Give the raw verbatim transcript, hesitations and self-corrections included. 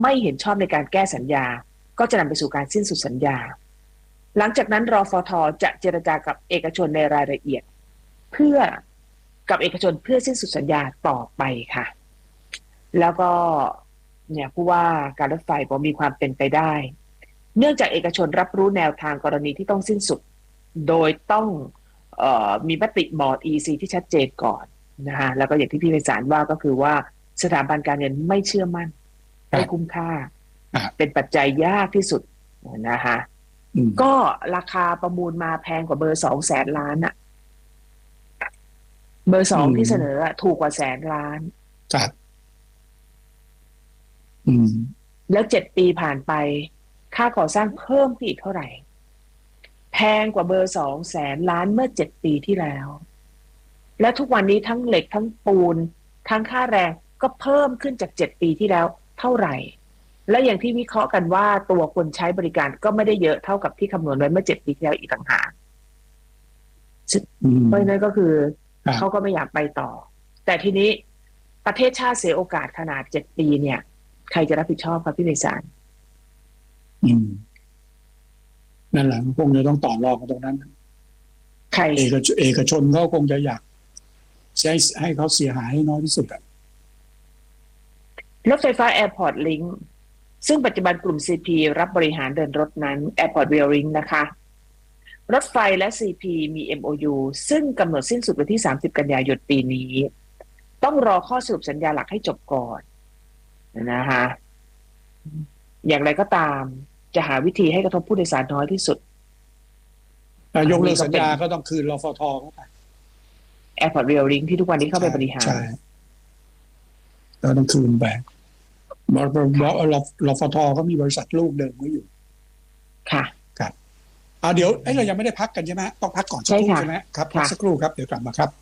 ไม่เห็นชอบในการแก้สัญญาก็จะนำไปสู่การสิ้นสุดสัญญาหลังจากนั้นรฟท.จะเจรจากับเอกชนในรายละเอียดเพื่อกับเอกชนเพื่อสิ้นสุดสัญญาต่อไปค่ะแล้วก็เนี่ยผู้ว่าการรถไฟบอกมีความเป็นไปได้เนื่องจากเอกชนรับรู้แนวทางกรณีที่ต้องสิ้นสุดโดยต้องเอ่อมีมติบอร์ด อี ซี ที่ชัดเจนก่อนนะฮะแล้วก็อย่างที่พี่ไพศาลว่าก็คือว่าสถาบันการเงินไม่เชื่อมั่นไม่คุ้มค่าเป็นปัจจัยยากที่สุดนะฮะก็ราคาประมูลมาแพงกว่าเบอร์สองแสนล้านอะเบอร์สองที่เสนอถูกกว่าแสนล้านครับอืมแล้วเจ็ดปีผ่านไปค่าก่อสร้างเพิ่มขึ้นอีกเท่าไหร่แพงกว่าเบอร์สองแสนล้านเมื่อเจ็ดปีที่แล้วและทุกวันนี้ทั้งเหล็กทั้งปูนทั้งค่าแรงก็เพิ่มขึ้นจากเจ็ดปีที่แล้วเท่าไหร่และอย่างที่วิเคราะห์กันว่าตัวคนใช้บริการก็ไม่ได้เยอะเท่ากับที่คำนวณไว้เมื่อเจ็ดปีที่แล้วอีกต่างหากเพราะฉะนั้นก็คือเขาก็ไม่อยากไปต่อแต่ทีนี้ประเทศชาติเสียโอกาสขนาดเจ็ดปีเนี่ยใครจะรับผิดชอบครับพี่ไพศาลอืมนั่นแหละคงจะต้องต่อรองกันตรงนั้นใครเอกชนเอกชนเขาคงจะอยากใช้ให้เขาเสียหายให้น้อยที่สุดอะรถไฟฟ้า Airport Link ซึ่งปัจจุบันกลุ่ม ซี พี รับบริหารเดินรถนั้น Airport Rail Link นะคะรถไฟและ ซี พี มี เอ็ม โอ ยู ซึ่งกำหนดสิ้นสุดวันที่สามสิบกันยายนปีนี้ต้องรอข้อสรุปสัญญาหลักให้จบก่อนนะคะอย่างไรก็ตามจะหาวิธีให้กระทบผู้โดยสารน้อยที่สุดยกเลิกสัญญาก็ต้องคืนรฟท.เข้าไป Airport Rail Link ที่ทุกวันนี้เข้าไปบริหารใช่เราต้องคืนไปบรรฟท.ก็มีบริษัทลูกเดิมไว้อยู่ค่ะครับอ่าเดี๋ยวไอ้เรายังไม่ได้พักกันใช่ไหมต้องพักก่อนสักครู่ใช่ไหมครับพักสักครู่ครับเดี๋ยวกลับมาครับ